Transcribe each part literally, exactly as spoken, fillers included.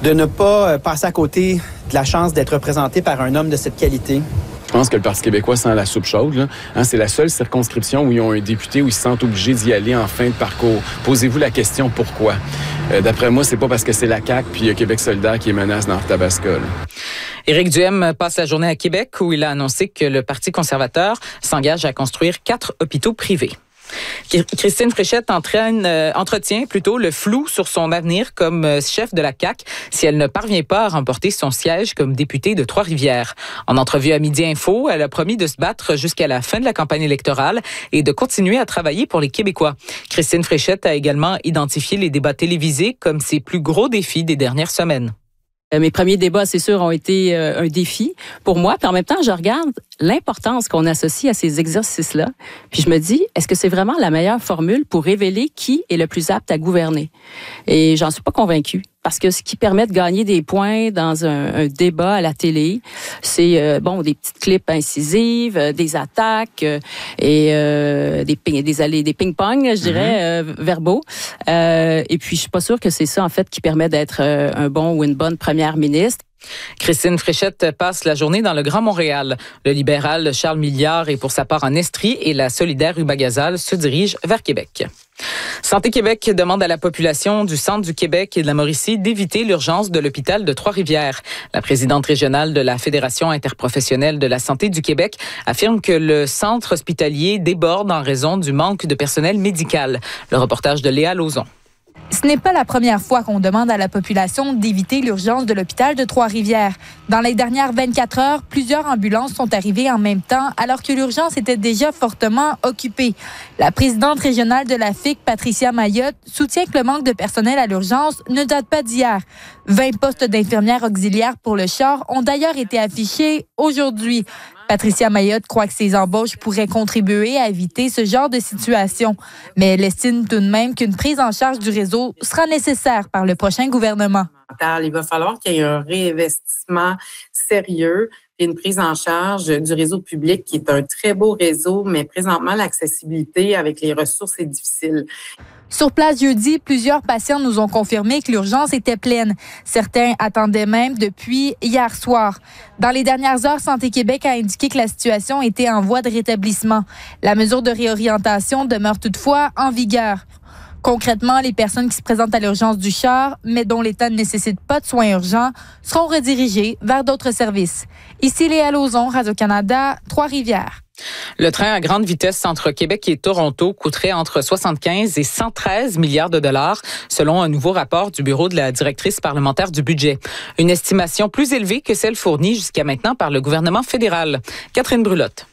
de ne pas passer à côté de la chance d'être représenté par un homme de cette qualité. Je pense que le Parti québécois sent la soupe chaude. Là. Hein, c'est la seule circonscription où ils ont un député où ils se sentent obligés d'y aller en fin de parcours. Posez-vous la question pourquoi. Euh, d'après moi, c'est pas parce que c'est la C A Q puis euh, Québec solidaire qui est menace dans Tabasco. Éric Duhem passe la journée à Québec où il a annoncé que le Parti conservateur s'engage à construire quatre hôpitaux privés. Christine Fréchette entraîne, euh, entretient plutôt le flou sur son avenir comme euh, chef de la C A Q si elle ne parvient pas à remporter son siège comme députée de Trois-Rivières. En entrevue à Midi Info, elle a promis de se battre jusqu'à la fin de la campagne électorale et de continuer à travailler pour les Québécois. Christine Fréchette a également identifié les débats télévisés comme ses plus gros défis des dernières semaines. Mes premiers débats, c'est sûr, ont été un défi pour moi. Puis en même temps, je regarde l'importance qu'on associe à ces exercices-là. Puis je me dis, est-ce que c'est vraiment la meilleure formule pour révéler qui est le plus apte à gouverner? Et j'en suis pas convaincue. Parce que ce qui permet de gagner des points dans un, un débat à la télé, c'est euh, bon des petites clips incisives, euh, des attaques euh, et euh, des ping, des allées, des ping-pong, je dirais, mm-hmm. euh, verbaux. Euh, et puis je suis pas sûre que c'est ça en fait qui permet d'être euh, un bon ou une bonne première ministre. Christine Fréchette passe la journée dans le Grand Montréal. Le libéral Charles Milliard est pour sa part en Estrie et la solidaire Hubert Gazal se dirige vers Québec. Santé Québec demande à la population du centre du Québec et de la Mauricie d'éviter l'urgence de l'hôpital de Trois-Rivières. La présidente régionale de la Fédération interprofessionnelle de la santé du Québec affirme que le centre hospitalier déborde en raison du manque de personnel médical. Le reportage de Léa Lauzon. Ce n'est pas la première fois qu'on demande à la population d'éviter l'urgence de l'hôpital de Trois-Rivières. Dans les dernières vingt-quatre heures, plusieurs ambulances sont arrivées en même temps alors que l'urgence était déjà fortement occupée. La présidente régionale de la F I C, Patricia Mayotte, soutient que le manque de personnel à l'urgence ne date pas d'hier. vingt postes d'infirmières auxiliaires pour le char ont d'ailleurs été affichés aujourd'hui. Patricia Mayotte croit que ces embauches pourraient contribuer à éviter ce genre de situation. Mais elle estime tout de même qu'une prise en charge du réseau sera nécessaire par le prochain gouvernement. Il va falloir qu'il y ait un réinvestissement sérieux et une prise en charge du réseau public qui est un très beau réseau, mais présentement, l'accessibilité avec les ressources est difficile. Sur place jeudi, plusieurs patients nous ont confirmé que l'urgence était pleine. Certains attendaient même depuis hier soir. Dans les dernières heures, Santé Québec a indiqué que la situation était en voie de rétablissement. La mesure de réorientation demeure toutefois en vigueur. Concrètement, les personnes qui se présentent à l'urgence du char, mais dont l'état ne nécessite pas de soins urgents, seront redirigées vers d'autres services. Ici Léa Lauzon, Radio-Canada, Trois-Rivières. Le train à grande vitesse entre Québec et Toronto coûterait entre soixante-quinze et cent treize milliards de dollars, selon un nouveau rapport du bureau de la directrice parlementaire du budget. Une estimation plus élevée que celle fournie jusqu'à maintenant par le gouvernement fédéral. Catherine Brulotte.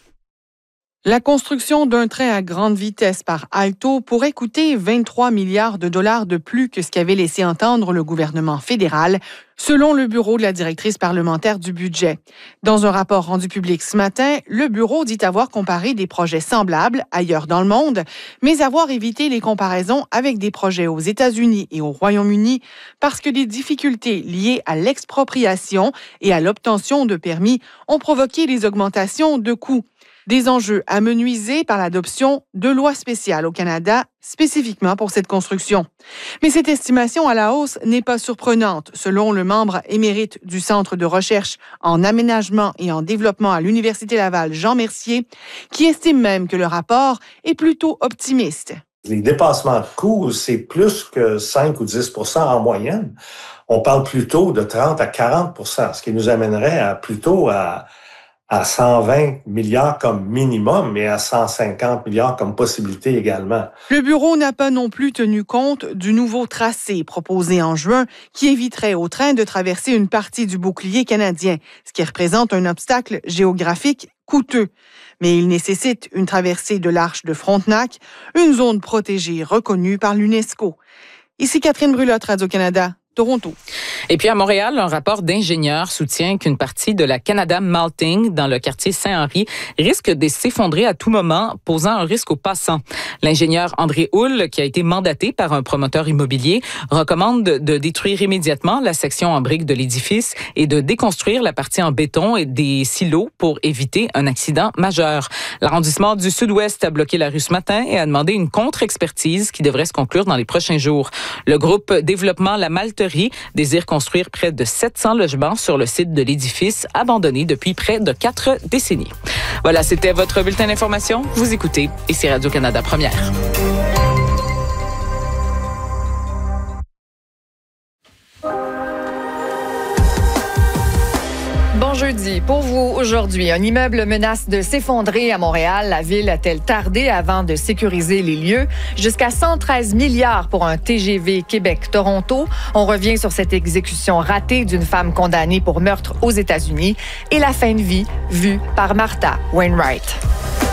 La construction d'un train à grande vitesse par Alto pourrait coûter vingt-trois milliards de dollars de plus que ce qu'avait laissé entendre le gouvernement fédéral, selon le bureau de la directrice parlementaire du budget. Dans un rapport rendu public ce matin, le bureau dit avoir comparé des projets semblables ailleurs dans le monde, mais avoir évité les comparaisons avec des projets aux États-Unis et au Royaume-Uni parce que les difficultés liées à l'expropriation et à l'obtention de permis ont provoqué des augmentations de coûts. Des enjeux amenuisés par l'adoption de lois spéciales au Canada, spécifiquement pour cette construction. Mais cette estimation à la hausse n'est pas surprenante, selon le membre émérite du Centre de recherche en aménagement et en développement à l'Université Laval, Jean Mercier, qui estime même que le rapport est plutôt optimiste. Les dépassements de coûts, c'est plus que cinq ou dix pour cent en moyenne. On parle plutôt de trente à quarante pour cent, ce qui nous amènerait à plutôt à à cent vingt milliards comme minimum, mais à cent cinquante milliards comme possibilité également. Le bureau n'a pas non plus tenu compte du nouveau tracé proposé en juin qui éviterait au train de traverser une partie du bouclier canadien, ce qui représente un obstacle géographique coûteux. Mais il nécessite une traversée de l'Arche de Frontenac, une zone protégée reconnue par l'UNESCO. Ici Catherine Brulotte, Radio-Canada. Toronto. Et puis à Montréal, un rapport d'ingénieurs soutient qu'une partie de la Canada Malting dans le quartier Saint-Henri risque de s'effondrer à tout moment, posant un risque aux passants. L'ingénieur André Houle, qui a été mandaté par un promoteur immobilier, recommande de détruire immédiatement la section en briques de l'édifice et de déconstruire la partie en béton et des silos pour éviter un accident majeur. L'arrondissement du Sud-Ouest a bloqué la rue ce matin et a demandé une contre-expertise qui devrait se conclure dans les prochains jours. Le groupe Développement La Malterie Fleury désire construire près de sept cents logements sur le site de l'édifice abandonné depuis près de quatre décennies. Voilà, c'était votre bulletin d'information. Vous écoutez ici Radio-Canada Première. Bon jeudi. Pour vous, aujourd'hui, un immeuble menace de s'effondrer à Montréal. La ville a-t-elle tardé avant de sécuriser les lieux? Jusqu'à cent treize milliards pour un T G V Québec-Toronto. On revient sur cette exécution ratée d'une femme condamnée pour meurtre aux États-Unis et la fin de vie vue par Martha Wainwright.